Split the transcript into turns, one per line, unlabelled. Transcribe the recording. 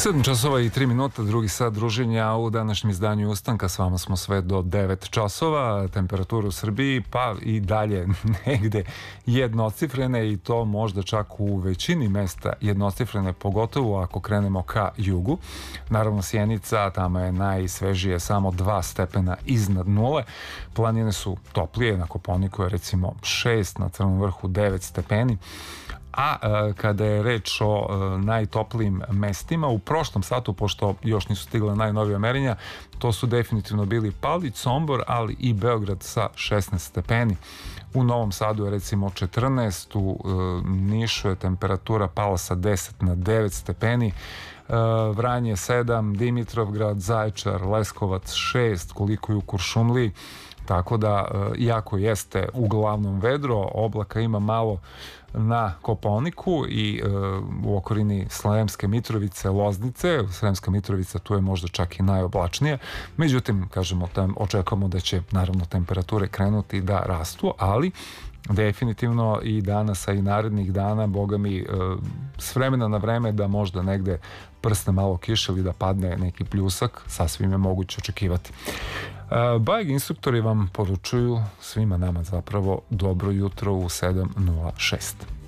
7 časova i 3 minuta, drugi sat druženja u današnjem izdanju Ustanka. S vama smo sve do 9 časova. Temperatura u Srbiji pa i dalje negde jednocifrene, i to možda čak u većini mesta jednocifrene, pogotovo ako krenemo ka jugu. Naravno, Sjenica, tamo je najsvežije, samo 2 stepena iznad nule. Planine su toplije, na Kopaoniku je recimo 6, na Crnom vrhu 9 stepeni. A kada je reč o najtoplijim mestima, u prošlom satu, pošto još nisu stigla najnovija merenja, to su definitivno bili Palić, Sombor, ali i Beograd sa 16 stepeni. U Novom Sadu je recimo 14, u Nišu je temperatura pala sa 10 na 9 stepeni, Vranje 7, Dimitrovgrad, Zaječar, Leskovac 6, koliko i u Kuršumliji. Tako da, iako jeste uglavnom vedro, oblaka ima malo na Kopaoniku i u okolini Sremske Mitrovice, Loznice. Sremska Mitrovica, tu je možda čak i najoblačnije. Međutim, kažemo, očekujemo da će naravno temperature krenuti da rastu, ali definitivno i danas, a i narednih dana, boga mi, s vremena na vreme da možda negde prsne malo kiše ili da padne neki pljusak, sasvim je moguće očekivati. Bajeg instruktori vam poručuju svima nama zapravo dobro jutro u 7:06.